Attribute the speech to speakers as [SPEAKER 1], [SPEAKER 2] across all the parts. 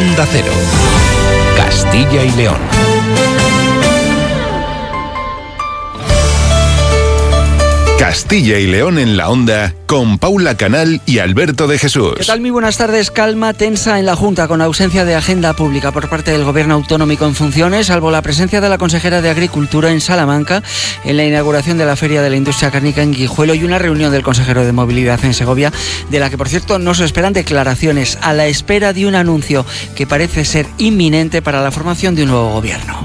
[SPEAKER 1] Onda Cero, Castilla y León. Castilla y León en la Onda, con Paula Canal y Alberto de Jesús.
[SPEAKER 2] ¿Qué tal? Muy buenas tardes. Calma tensa en la Junta, con ausencia de agenda pública por parte del Gobierno autonómico en funciones, salvo la presencia de la consejera de Agricultura en Salamanca en la inauguración de la Feria de la Industria Cárnica en Guijuelo y una reunión del consejero de Movilidad en Segovia, de la que, por cierto, no se esperan declaraciones, a la espera de un anuncio que parece ser inminente para la formación de un nuevo Gobierno.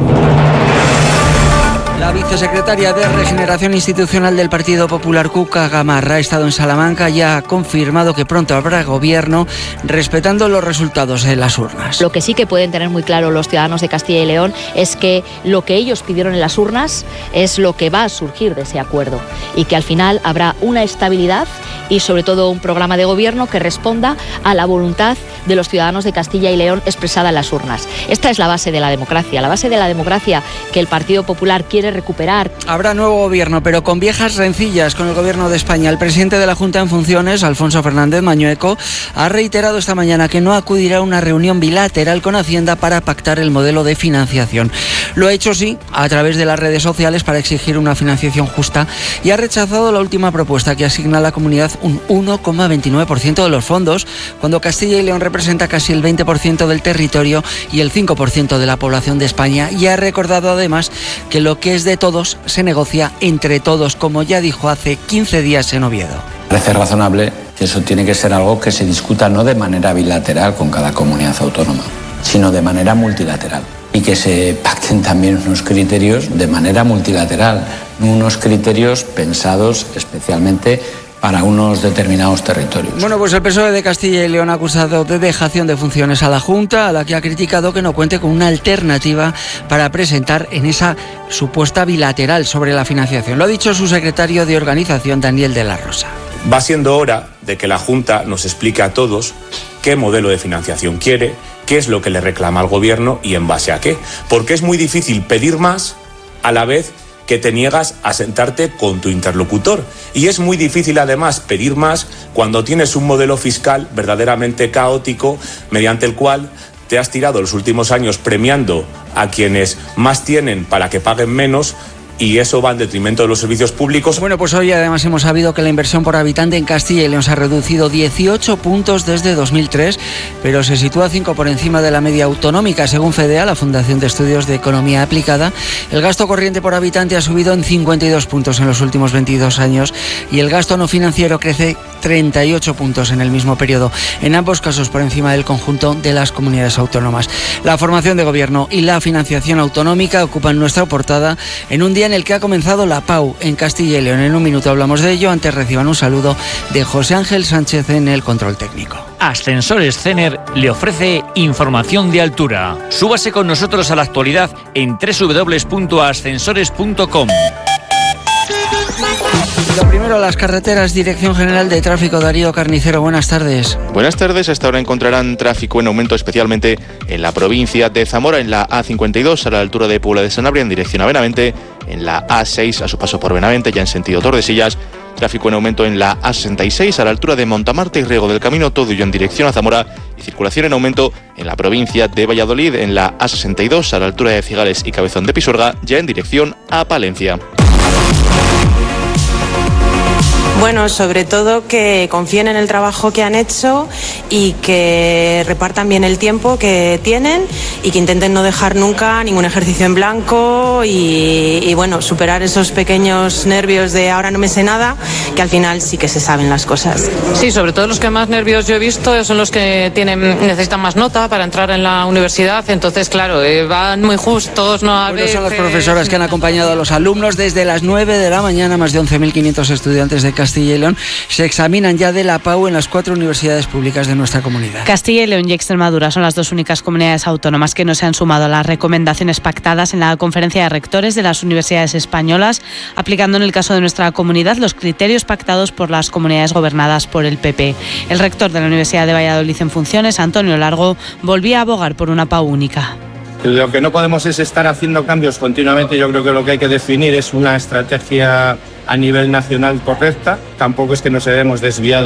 [SPEAKER 2] La vicesecretaria de Regeneración Institucional del Partido Popular, Cuca Gamarra, ha estado en Salamanca y ha confirmado que pronto habrá gobierno respetando los resultados de las urnas.
[SPEAKER 3] Lo que sí que pueden tener muy claro los ciudadanos de Castilla y León es que lo que ellos pidieron en las urnas es lo que va a surgir de ese acuerdo y que al final habrá una estabilidad y sobre todo un programa de gobierno que responda a la voluntad de los ciudadanos de Castilla y León expresada en las urnas. Esta es la base de la democracia que el Partido Popular quiere recuperar.
[SPEAKER 2] Habrá nuevo gobierno, pero con viejas rencillas con el Gobierno de España. El presidente de la Junta en funciones, Alfonso Fernández Mañueco, ha reiterado esta mañana que no acudirá a una reunión bilateral con Hacienda para pactar el modelo de financiación. Lo ha hecho, sí, a través de las redes sociales para exigir una financiación justa y ha rechazado la última propuesta que asigna a la comunidad un 1,29% de los fondos, cuando Castilla y León representa casi el 20% del territorio y el 5% de la población de España, y ha recordado además que lo que es de todos se negocia entre todos, como ya dijo hace 15 días en Oviedo.
[SPEAKER 4] Parece razonable que eso tiene que ser algo que se discuta no de manera bilateral con cada comunidad autónoma, sino de manera multilateral, y que se pacten también unos criterios de manera multilateral, unos criterios pensados especialmente para unos determinados territorios.
[SPEAKER 2] Bueno, pues el PSOE de Castilla y León ha acusado de dejación de funciones a la Junta, a la que ha criticado que no cuente con una alternativa para presentar en esa supuesta bilateral sobre la financiación. Lo ha dicho su secretario de Organización, Daniel de la Rosa.
[SPEAKER 5] Va siendo hora de que la Junta nos explique a todos qué modelo de financiación quiere, qué es lo que le reclama al Gobierno y en base a qué. Porque es muy difícil pedir más a la vez que te niegas a sentarte con tu interlocutor. Y es muy difícil además pedir más cuando tienes un modelo fiscal verdaderamente caótico, mediante el cual te has tirado los últimos años premiando a quienes más tienen para que paguen menos, y eso va en detrimento de los servicios públicos.
[SPEAKER 2] Bueno, pues hoy además hemos sabido que la inversión por habitante en Castilla y León se ha reducido 18 puntos desde 2003, pero se sitúa 5 por encima de la media autonómica. Según FEDEA, la Fundación de Estudios de Economía Aplicada, el gasto corriente por habitante ha subido en 52 puntos en los últimos 22 años y el gasto no financiero crece 38 puntos en el mismo periodo, en ambos casos por encima del conjunto de las comunidades autónomas. La formación de gobierno y la financiación autonómica ocupan nuestra portada en un día en el que ha comenzado la PAU en Castilla y León. En un minuto hablamos de ello. Antes reciban un saludo de José Ángel Sánchez en el control técnico.
[SPEAKER 6] Ascensores Cener le ofrece información de altura. Súbase con nosotros a la actualidad en www.ascensores.com.
[SPEAKER 2] Lo primero, las carreteras. Dirección General de Tráfico, Darío Carnicero, buenas tardes.
[SPEAKER 7] Buenas tardes. Hasta ahora encontrarán tráfico en aumento, especialmente en la provincia de Zamora, en la A52 a la altura de Puebla de Sanabria en dirección a Benavente, en la A6 a su paso por Benavente ya en sentido Tordesillas, tráfico en aumento en la A66 a la altura de Montamarta y Riego del Camino, todo ello en dirección a Zamora, y circulación en aumento en la provincia de Valladolid en la A62 a la altura de Cigales y Cabezón de Pisuerga, ya en dirección a Palencia.
[SPEAKER 8] Bueno, sobre todo que confíen en el trabajo que han hecho y que repartan bien el tiempo que tienen y que intenten no dejar nunca ningún ejercicio en blanco y bueno, superar esos pequeños nervios de ahora no me sé nada, que al final sí que se saben las cosas.
[SPEAKER 9] Sí, sobre todo los que más nervios yo he visto son los que necesitan más nota para entrar en la universidad, entonces claro, van muy justos, no a veces...
[SPEAKER 2] Son las profesoras que han acompañado a los alumnos desde las 9 de la mañana, más de 11.500 estudiantes de Castilla y León se examinan ya de la PAU en las 4 universidades públicas de nuestra comunidad.
[SPEAKER 10] Castilla y León y Extremadura son las dos únicas comunidades autónomas que no se han sumado a las recomendaciones pactadas en la conferencia de rectores de las universidades españolas, aplicando en el caso de nuestra comunidad los criterios pactados por las comunidades gobernadas por el PP. El rector de la Universidad de Valladolid en funciones, Antonio Largo, volvía a abogar por una PAU única.
[SPEAKER 11] Lo que no podemos es estar haciendo cambios continuamente. Yo creo que lo que hay que definir es una estrategia a nivel nacional correcta. Tampoco es que nos hayamos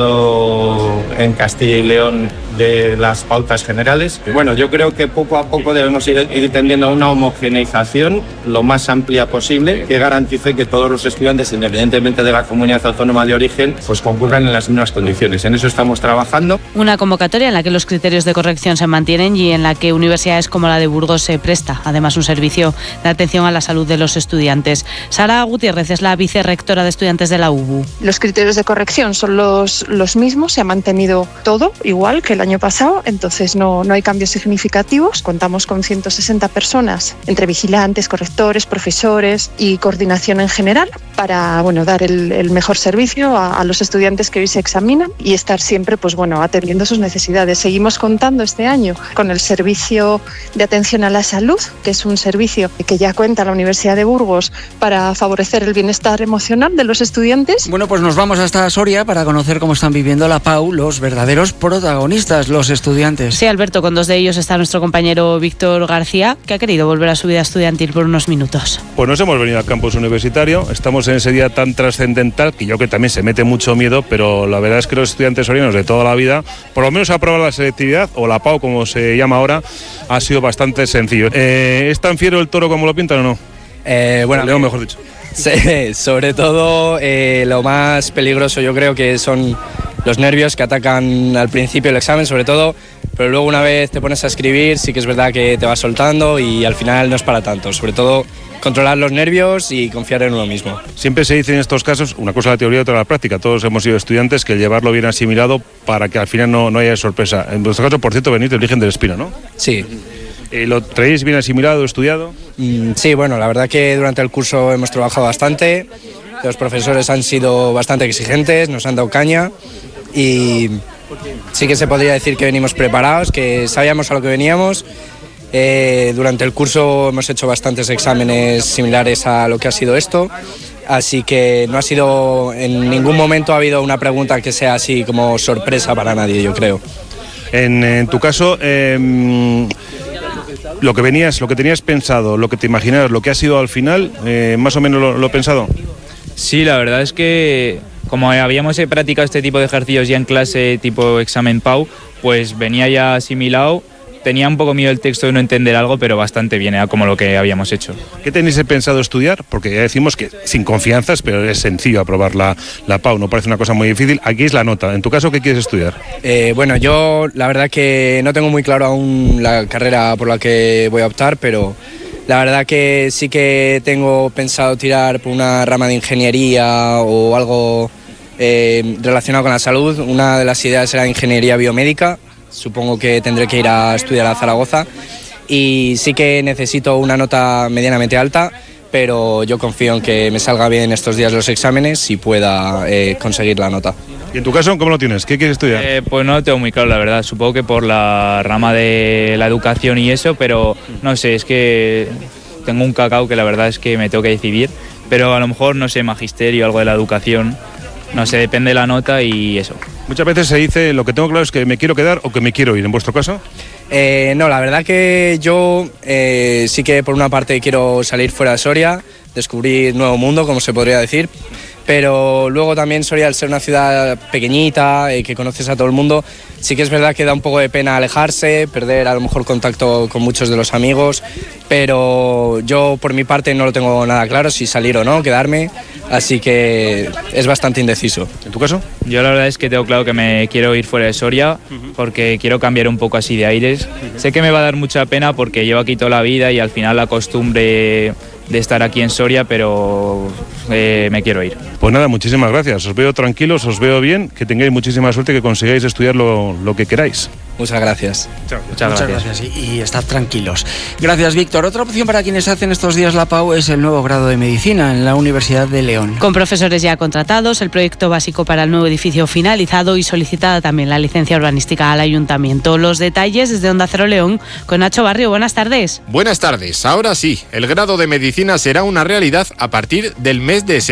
[SPEAKER 11] desviado en Castilla y León de las pautas generales. Bueno, yo creo que poco a poco debemos ir tendiendo a una homogeneización lo más amplia posible que garantice que todos los estudiantes, independientemente de la comunidad autónoma de origen, pues concurran en las mismas condiciones. En eso estamos trabajando.
[SPEAKER 10] Una convocatoria en la que los criterios de corrección se mantienen y en la que universidades como la de Burgos se presta, además, un servicio de atención a la salud de los estudiantes. Sara Gutiérrez es la vicerrectora de estudiantes de la UBU.
[SPEAKER 12] Los criterios de corrección son los mismos, se ha mantenido todo igual que el año pasado, entonces no hay cambios significativos. Contamos con 160 personas, entre vigilantes, correctores, profesores y coordinación en general, para dar el mejor servicio a los estudiantes que hoy se examinan y estar siempre atendiendo sus necesidades. Seguimos contando este año con el servicio de atención a la salud, que es un servicio que ya cuenta la Universidad de Burgos para favorecer el bienestar emocional de los estudiantes.
[SPEAKER 2] Bueno, pues nos vamos hasta Soria para conocer cómo están viviendo la PAU los verdaderos protagonistas, los estudiantes.
[SPEAKER 10] Sí, Alberto, con dos de ellos está nuestro compañero Víctor García, que ha querido volver a su vida estudiantil por unos minutos.
[SPEAKER 13] Pues nos hemos venido al campus universitario, estamos en ese día tan trascendental que yo creo que también se mete mucho miedo, pero la verdad es que los estudiantes sorianos de toda la vida, por lo menos aprobar la selectividad, o la PAU como se llama ahora, ha sido bastante sencillo. ¿Es tan fiero el toro como lo pintan o no?
[SPEAKER 14] Bueno,
[SPEAKER 13] León, mejor dicho.
[SPEAKER 14] Sí, sobre todo lo más peligroso yo creo que son los nervios que atacan al principio del examen, sobre todo, pero luego una vez te pones a escribir sí que es verdad que te vas soltando y al final no es para tanto, sobre todo controlar los nervios y confiar en uno mismo.
[SPEAKER 13] Siempre se dice en estos casos, una cosa la teoría y otra la práctica, todos hemos sido estudiantes, que llevarlo bien asimilado para que al final no haya sorpresa. En vuestro caso, por cierto, venís del origen del Espino, ¿no?
[SPEAKER 14] Sí.
[SPEAKER 13] ¿Lo traéis bien asimilado, estudiado?
[SPEAKER 14] Sí, bueno, la verdad que durante el curso hemos trabajado bastante, los profesores han sido bastante exigentes, nos han dado caña y sí que se podría decir que venimos preparados, que sabíamos a lo que veníamos. Durante el curso hemos hecho bastantes exámenes similares a lo que ha sido esto, así que no ha sido, en ningún momento ha habido una pregunta que sea así como sorpresa para nadie, yo creo.
[SPEAKER 13] En tu caso, lo que tenías pensado, lo que te imaginabas, lo que ha sido al final, más o menos lo pensado.
[SPEAKER 15] Sí, la verdad es que como habíamos practicado este tipo de ejercicios ya en clase tipo examen PAU, pues venía ya asimilado. Tenía un poco miedo el texto de no entender algo, pero bastante bien, era como lo que habíamos hecho.
[SPEAKER 13] ¿Qué tenéis pensado estudiar? Porque ya decimos que sin confianzas, pero es sencillo aprobar la PAU, no parece una cosa muy difícil. Aquí es la nota. En tu caso, ¿qué quieres estudiar?
[SPEAKER 14] Bueno, yo la verdad que no tengo muy claro aún la carrera por la que voy a optar, pero la verdad que sí que tengo pensado tirar por una rama de ingeniería o algo relacionado con la salud. Una de las ideas era ingeniería biomédica. Supongo que tendré que ir a estudiar a Zaragoza y sí que necesito una nota medianamente alta, pero yo confío en que me salga bien estos días los exámenes y pueda conseguir la nota.
[SPEAKER 13] ¿Y en tu caso cómo lo tienes? ¿Qué quieres estudiar?
[SPEAKER 15] Pues no lo tengo muy claro, la verdad. Supongo que por la rama de la educación y eso, pero no sé, es que tengo un cacao que la verdad es que me tengo que decidir, pero a lo mejor, no sé, magisterio, algo de la educación, no sé, depende de la nota y eso.
[SPEAKER 13] Muchas veces se dice, lo que tengo claro es que me quiero quedar o que me quiero ir. ¿En vuestro caso?
[SPEAKER 14] No, la verdad que yo sí que por una parte quiero salir fuera de Soria, descubrir nuevo mundo, como se podría decir, pero luego también Soria, al ser una ciudad pequeñita, que conoces a todo el mundo, sí que es verdad que da un poco de pena alejarse, perder a lo mejor contacto con muchos de los amigos, pero yo por mi parte no lo tengo nada claro si salir o no, quedarme, así que es bastante indeciso.
[SPEAKER 13] ¿En tu caso?
[SPEAKER 15] Yo la verdad es que tengo claro que me quiero ir fuera de Soria porque quiero cambiar un poco así de aires. Sé que me va a dar mucha pena porque llevo aquí toda la vida y al final la costumbre de estar aquí en Soria, pero me quiero ir.
[SPEAKER 13] Pues nada, muchísimas gracias. Os veo tranquilos, os veo bien, que tengáis muchísima suerte, que consigáis estudiar lo que queráis.
[SPEAKER 14] Muchas gracias.
[SPEAKER 2] Muchas gracias y estad tranquilos. Gracias, Víctor. Otra opción para quienes hacen estos días la PAU es el nuevo grado de Medicina en la Universidad de León.
[SPEAKER 10] Con profesores ya contratados, el proyecto básico para el nuevo edificio finalizado y solicitada también la licencia urbanística al Ayuntamiento. Los detalles desde Onda Cero León con Nacho Barrio. Buenas tardes.
[SPEAKER 16] Buenas tardes. Ahora sí, el grado de Medicina será una realidad a partir del mes de septiembre.